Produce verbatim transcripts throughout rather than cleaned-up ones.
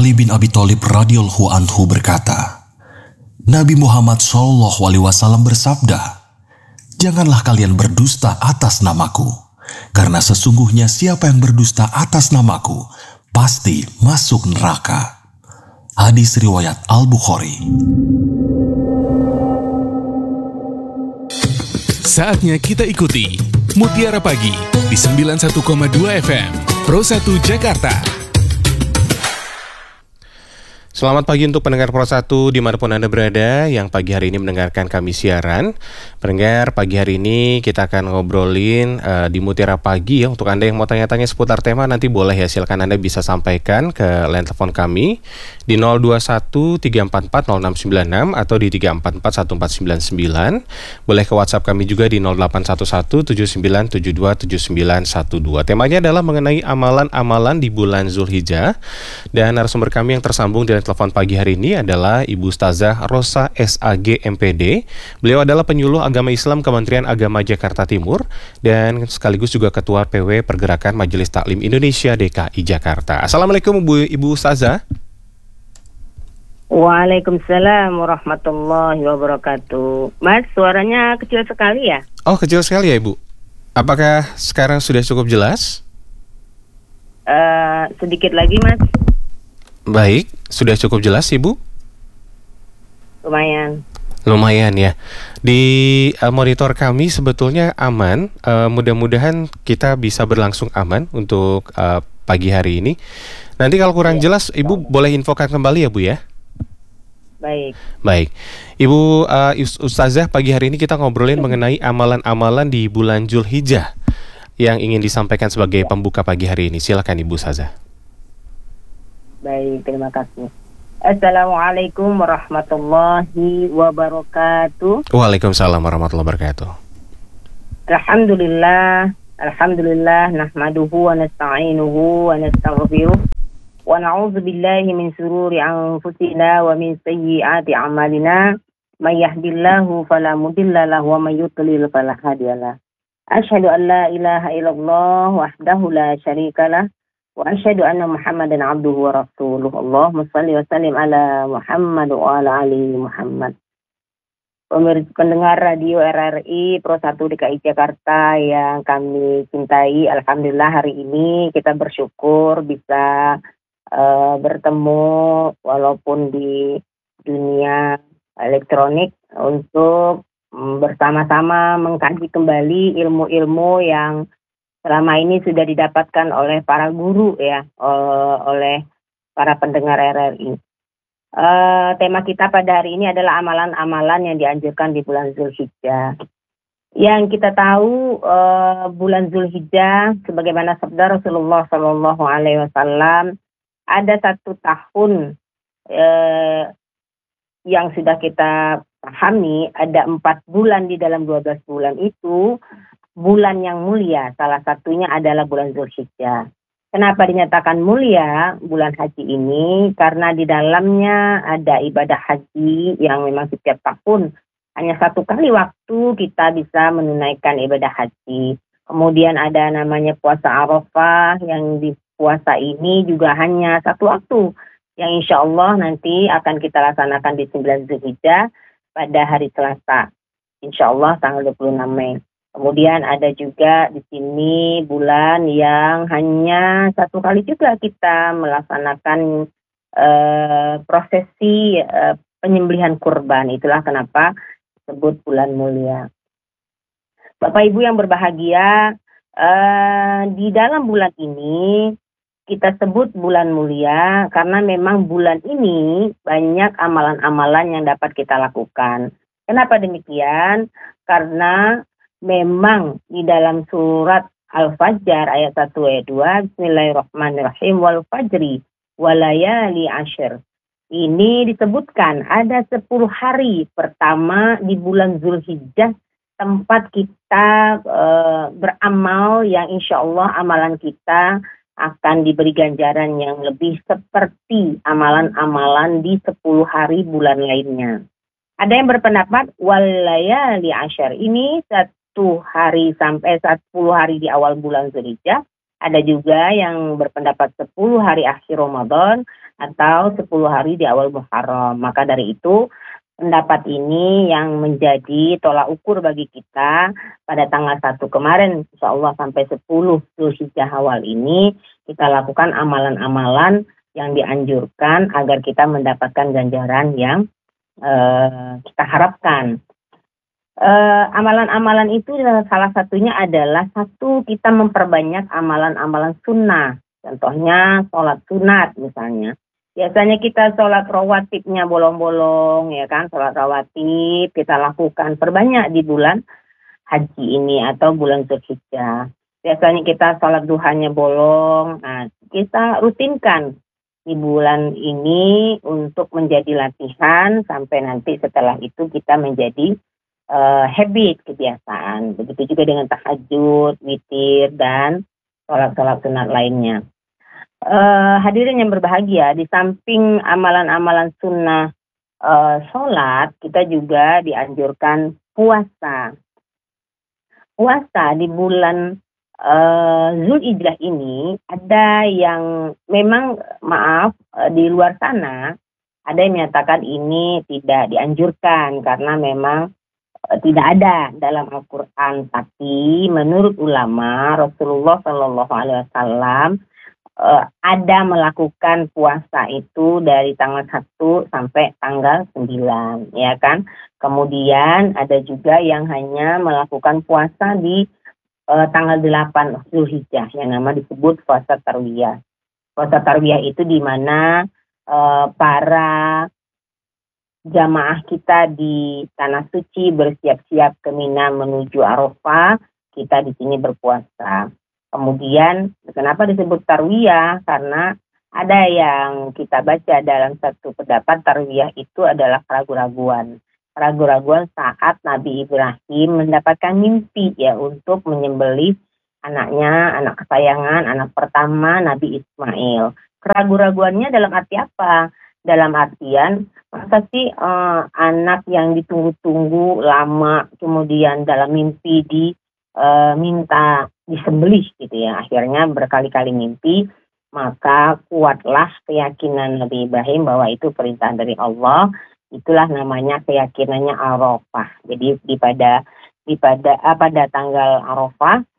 Ali bin Abi Thalib radhiyallahu anhu berkata, Nabi Muhammad shallallahu alaihi wasallam bersabda, "Janganlah kalian berdusta atas namaku, karena sesungguhnya siapa yang berdusta atas namaku, pasti masuk neraka." Hadis riwayat Al-Bukhari. Saatnya kita ikuti Mutiara Pagi di sembilan puluh satu koma dua F M Pro satu Jakarta. Selamat pagi untuk pendengar Pro satu dimanapun Anda berada yang pagi hari ini mendengarkan kami siaran. Pendengar, pagi hari ini kita akan ngobrolin uh, di Mutiara Pagi ya. Untuk Anda yang mau tanya-tanya seputar tema, nanti boleh ya, silakan Anda bisa sampaikan ke line telepon kami di nol dua satu tiga empat empat nol enam sembilan enam atau di tiga empat empat satu empat sembilan sembilan. Boleh ke WhatsApp kami juga di nol delapan satu satu tujuh sembilan tujuh dua tujuh sembilan satu dua. Temanya adalah mengenai amalan-amalan di bulan Zulhijjah. Dan narasumber kami yang tersambung di telepon pagi hari ini adalah Ibu Ustazah Rosa S A G M P D. Beliau adalah penyuluh agama Islam Kementerian Agama Jakarta Timur dan sekaligus juga Ketua P W Pergerakan Majelis Taklim Indonesia D K I Jakarta. Assalamualaikum Ibu, Ibu Ustazah. Waalaikumsalam warahmatullahi wabarakatuh. Mas, suaranya kecil sekali ya? Oh, kecil sekali ya Ibu. Apakah sekarang sudah cukup jelas? Uh, sedikit lagi Mas. Baik, sudah cukup jelas Ibu? Lumayan. Lumayan ya. Di uh, monitor kami sebetulnya aman. Uh, mudah-mudahan kita bisa berlangsung aman untuk uh, pagi hari ini. Nanti kalau kurang ya, jelas, Ibu ya, boleh infokan kembali ya Bu ya? Baik. Baik. Ibu uh, Ustazah, pagi hari ini kita ngobrolin mengenai amalan-amalan di bulan Zulhijjah yang ingin disampaikan sebagai pembuka pagi hari ini. Silakan Ibu Ustazah. Baik, terima kasih. Assalamualaikum warahmatullahi wabarakatuh. Waalaikumsalam warahmatullahi wabarakatuh. Alhamdulillah, Alhamdulillah, nahmaduhu wa nasta'inuhu wa nastaghfiruh wa na'udzu billahi min sururi anfusina wa min sayyiati a'malina. May yahdihillahu fala mudilla lahu wa may yudlil fala hadiyalah. Asyhadu an la ilaha illallah wahdahu la syarikalah wa asyhadu anna Muhammadan abduhu wa rasuluh. Allahumma shalli wa sallim ala Muhammad wa ala ali Muhammad. Pemirsa pendengar radio R R I Pro satu D K I Jakarta yang kami cintai, alhamdulillah hari ini kita bersyukur bisa uh, bertemu walaupun di dunia elektronik untuk um, bersama-sama mengkaji kembali ilmu-ilmu yang selama ini sudah didapatkan oleh para guru ya, oleh para pendengar R R I. Uh, tema kita pada hari ini adalah amalan-amalan yang dianjurkan di bulan Zulhijjah. Yang kita tahu uh, bulan Zulhijjah, sebagaimana sabda Rasulullah Shallallahu Alaihi Wasallam, ada satu tahun uh, yang sudah kita pahami, ada empat bulan di dalam dua belas bulan itu. Bulan yang mulia, salah satunya adalah bulan Zulhijjah. Kenapa dinyatakan mulia bulan haji ini? Karena di dalamnya ada ibadah haji yang memang setiap tahun hanya satu kali waktu kita bisa menunaikan ibadah haji. Kemudian ada namanya puasa Arafah, yang di puasa ini juga hanya satu waktu, yang insya Allah nanti akan kita laksanakan di sembilan Zulhijjah pada hari Selasa. Insya Allah tanggal dua puluh enam Mei. Kemudian ada juga di sini bulan yang hanya satu kali juga kita melaksanakan uh, prosesi uh, penyembelihan kurban. Itulah kenapa disebut bulan mulia. Bapak Ibu yang berbahagia, uh, di dalam bulan ini kita sebut bulan mulia karena memang bulan ini banyak amalan-amalan yang dapat kita lakukan. Kenapa demikian? Karena memang di dalam surat Al-Fajr ayat satu ayat dua, Bismillahirrahmanirrahim, wal fajri walayali asyr. Ini disebutkan ada sepuluh hari pertama di bulan Zulhijjah tempat kita e, beramal yang insya Allah amalan kita akan diberi ganjaran yang lebih seperti amalan-amalan di sepuluh hari bulan lainnya. Ada yang berpendapat walayali asyr ini satu hari sampai sepuluh hari di awal bulan Zulhijjah. Ada juga yang berpendapat sepuluh hari akhir Ramadan. atau sepuluh hari di awal Muharram. Maka dari itu pendapat ini yang menjadi tolak ukur bagi kita pada tanggal satu kemarin, insya Allah sampai sepuluh Zulhijjah awal ini, kita lakukan amalan-amalan yang dianjurkan agar kita mendapatkan ganjaran yang uh, kita harapkan. Uh, amalan-amalan itu salah satunya adalah satu, kita memperbanyak amalan-amalan sunnah. Contohnya sholat sunat misalnya. Biasanya kita sholat rawatibnya bolong-bolong, ya kan, sholat rawatib kita lakukan perbanyak di bulan haji ini atau bulan Zulhijjah. Biasanya kita sholat duhanya bolong, nah kita rutinkan di bulan ini untuk menjadi latihan sampai nanti setelah itu kita menjadi uh, habit, kebiasaan. Begitu juga dengan tahajud, witir, dan sholat-sholat sunat lainnya. Uh, hadirin yang berbahagia, di samping amalan-amalan sunnah uh, sholat, kita juga dianjurkan puasa. Puasa di bulan uh, Zulhijjah ini ada yang memang maaf uh, di luar sana ada yang menyatakan ini tidak dianjurkan karena memang uh, tidak ada dalam Al-Quran. Tapi menurut ulama, Rasulullah Shallallahu Alaihi Wasallam Uh, ada melakukan puasa itu dari tanggal satu sampai tanggal sembilan, ya kan. Kemudian ada juga yang hanya melakukan puasa di uh, tanggal delapan Zulhijjah, yang nama disebut puasa tarwiyah. Puasa tarwiyah itu di mana uh, para jamaah kita di Tanah Suci bersiap-siap ke Mina menuju Arafah, kita di sini berpuasa. Kemudian kenapa disebut tarwiyah? Karena ada yang kita baca dalam satu pendapat tarwiyah itu adalah keraguan-raguan. Keraguan-raguan saat Nabi Ibrahim mendapatkan mimpi ya untuk menyembelih anaknya, anak kesayangan, anak pertama Nabi Ismail. Keraguan-raguannya dalam arti apa? Dalam artian masa sih eh, anak yang ditunggu-tunggu lama kemudian dalam mimpi di eh, minta disembelih gitu ya, akhirnya berkali-kali mimpi, maka kuatlah keyakinan Nabi Ibrahim bahwa itu perintah dari Allah. Itulah namanya keyakinannya Arafah. Jadi di pada di pada ah, pada tanggal Arafah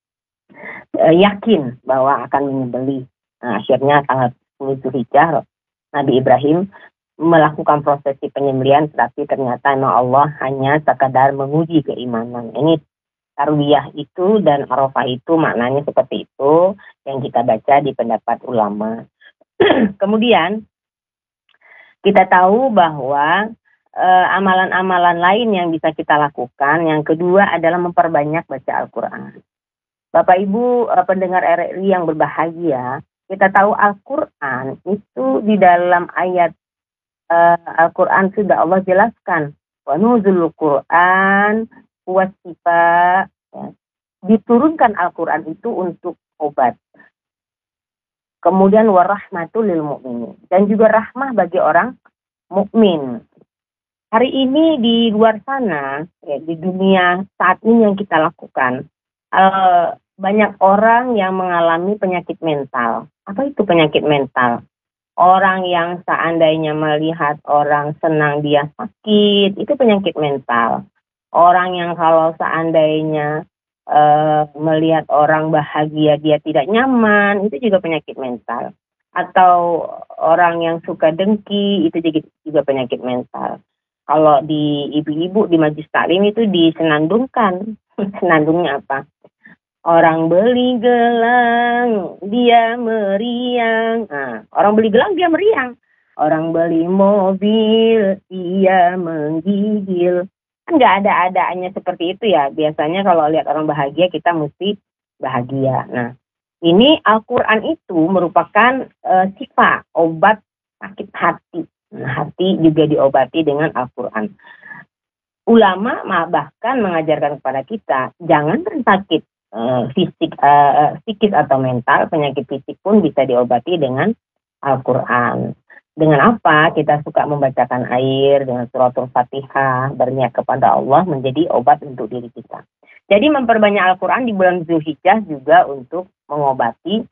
eh, yakin bahwa akan menyembelih. Nah, akhirnya tanggal sepuluh Zulhijjah Nabi Ibrahim melakukan prosesi penyembelihan, tetapi ternyata no Allah hanya sekadar menguji keimanan. Ini tarwiyah itu dan Arafah itu maknanya seperti itu yang kita baca di pendapat ulama. Kemudian kita tahu bahwa e, amalan-amalan lain yang bisa kita lakukan, yang kedua adalah memperbanyak baca Al-Quran. Bapak Ibu e, pendengar R R I yang berbahagia, kita tahu Al-Quran itu di dalam ayat e, Al-Quran sudah Allah jelaskan, wa nuzulul Quran wasifa, ya. Diturunkan Al-Quran itu untuk obat. Kemudian warahmatul lil mu'minin, dan juga rahmah bagi orang mukmin. Hari ini di luar sana, ya, di dunia saat ini yang kita lakukan, uh, banyak orang yang mengalami penyakit mental. Apa itu penyakit mental? Orang yang seandainya melihat orang senang dia sakit, itu penyakit mental. Orang yang kalau seandainya uh, melihat orang bahagia dia tidak nyaman, itu juga penyakit mental. Atau orang yang suka dengki, itu juga, juga penyakit mental. Kalau di ibu-ibu di Majelis Taklim itu disenandungkan. Senandungnya apa? Orang beli gelang, dia meriang. Nah, orang beli gelang, dia meriang. Orang beli mobil, dia menggigil. Kan nggak ada adaannya seperti itu ya. Biasanya kalau lihat orang bahagia kita mesti bahagia. Nah, ini Al-Quran itu merupakan e, sifat obat sakit hati. Nah, hati juga diobati dengan Al-Quran. Ulama bahkan mengajarkan kepada kita jangan sakit e, fisik, e, psikis atau mental. Penyakit fisik pun bisa diobati dengan Al-Quran. Dengan apa? Kita suka membacakan air dengan suratul Fatihah, berniat kepada Allah menjadi obat untuk diri kita. Jadi memperbanyak Al-Quran di bulan Zulhijjah juga untuk mengobati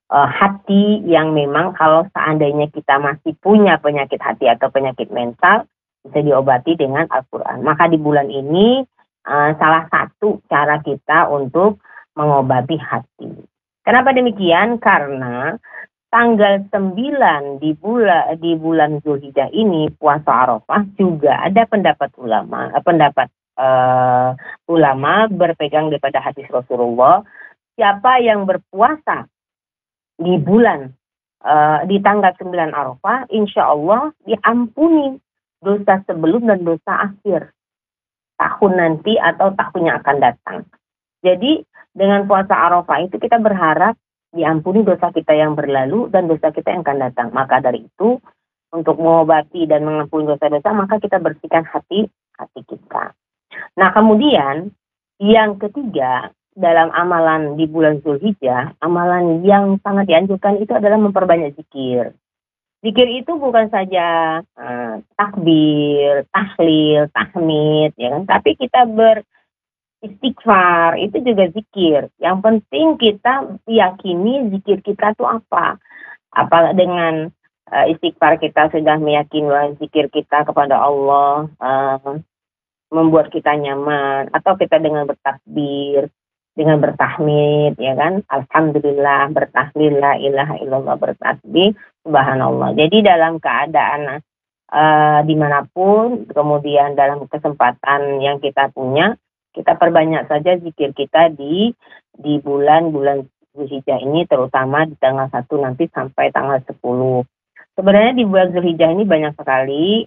uh, hati yang memang kalau seandainya kita masih punya penyakit hati atau penyakit mental, bisa diobati dengan Al-Quran. Maka di bulan ini uh, salah satu cara kita untuk mengobati hati. Kenapa demikian? Karena tanggal sembilan di bulan di bulan Zulhijjah ini puasa Arafah juga ada pendapat ulama, eh, pendapat uh, ulama berpegang daripada hadis Rasulullah, siapa yang berpuasa di bulan uh, di tanggal sembilan Arafah, insya Allah diampuni dosa sebelum dan dosa akhir tahun nanti atau tahun yang akan datang. Jadi dengan puasa Arafah itu kita berharap diampuni dosa kita yang berlalu dan dosa kita yang akan datang. Maka dari itu, untuk mengobati dan mengampuni dosa-dosa, maka kita bersihkan hati hati kita. Nah, kemudian yang ketiga, dalam amalan di bulan Zulhijjah, amalan yang sangat dianjurkan itu adalah memperbanyak zikir. Zikir itu bukan saja uh, takbir, tahlil, tahmid, ya kan? Tapi kita ber istighfar, itu juga zikir. Yang penting kita yakini zikir kita itu apa. Apa dengan uh, istighfar kita sudah meyakini bahwa zikir kita kepada Allah uh, membuat kita nyaman. Atau kita dengan bertakbir, dengan bertahmid, ya kan. Alhamdulillah, bertahlil, la ilaha illallah, bertasbih, subhanallah. Jadi dalam keadaan uh, dimanapun, kemudian dalam kesempatan yang kita punya, kita perbanyak saja zikir kita di di bulan-bulan Zulhijjah ini, terutama di tanggal satu nanti sampai tanggal sepuluh. Sebenarnya di bulan Zulhijjah ini banyak sekali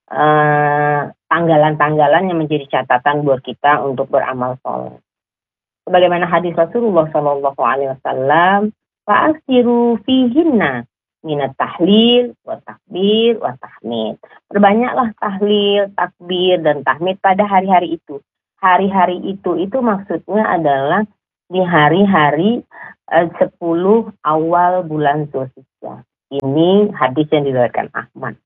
uh, tanggalan-tanggalan yang menjadi catatan buat kita untuk beramal soleh. Sebagaimana hadis Rasulullah Shallallahu Alaihi Wasallam, fa'asiru fihinna minat tahlil, wa takbir, wa tahmid. Perbanyaklah tahlil, takbir, dan tahmid pada hari-hari itu. Hari-hari itu, itu maksudnya adalah di hari-hari eh, sepuluh awal bulan Zulhijjah. Ini hadis yang diriwayatkan Ahmad.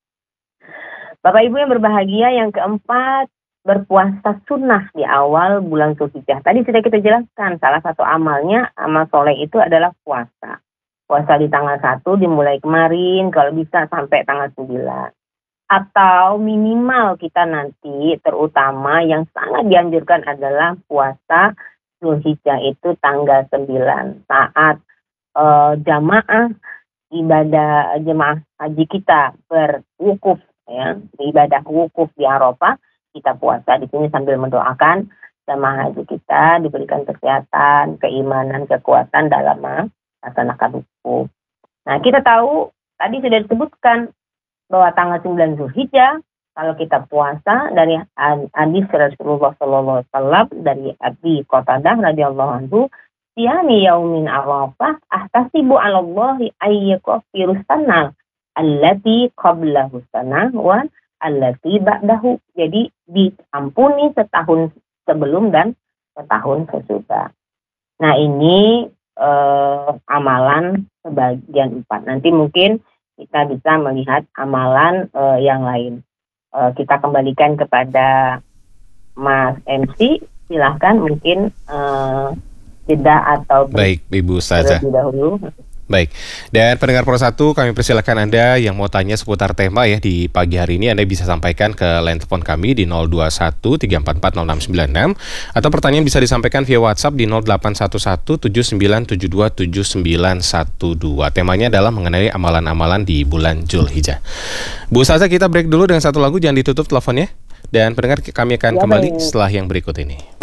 Bapak Ibu yang berbahagia, yang keempat, berpuasa sunnah di awal bulan Zulhijjah. Tadi sudah kita jelaskan, salah satu amalnya, amal soleh itu adalah puasa. Puasa di tanggal satu dimulai kemarin, kalau bisa sampai tanggal sembilan. Atau minimal kita nanti, terutama yang sangat dianjurkan adalah puasa Zulhijjah itu tanggal sembilan. Saat e, jamaah ibadah jemaah haji kita berwukuf, ya, ibadah wukuf di Arafah, kita puasa di sini sambil mendoakan jemaah haji kita diberikan kesehatan, keimanan, kekuatan dalam melaksanakan wukuf. Nah, kita tahu tadi sudah disebutkan bahwa tanggal sembilan Zulhijjah kalau kita puasa, dari hadis Rasulullah Sallallahu Alaihi Wasallam dari Abi Qatadah radhiyallahu anhu, siyami yaumin Arafah ahtasibu 'ala Allahi ayyakfirus sanah allati qablahu sanah wa allati ba'dahu. Jadi diampuni setahun sebelum dan setahun sesudah. Nah, ini eh, amalan sebagian empat. Nanti mungkin kita bisa melihat amalan uh, yang lain. Uh, kita kembalikan kepada Mas M C. Silahkan mungkin uh, jeda atau baik Ibu Ustazah. Terlebih dahulu. Baik, dan pendengar Pro satu, kami persilakan Anda yang mau tanya seputar tema ya di pagi hari ini, Anda bisa sampaikan ke line telepon kami di nol dua satu tiga empat empat nol enam sembilan enam, atau pertanyaan bisa disampaikan via WhatsApp di nol delapan satu satu tujuh sembilan tujuh dua tujuh sembilan satu dua. Temanya adalah mengenai amalan-amalan di bulan Zulhijjah. Bu Ustazah, kita break dulu dengan satu lagu, jangan ditutup teleponnya, dan pendengar kami akan ya, kembali baik. setelah yang berikut ini.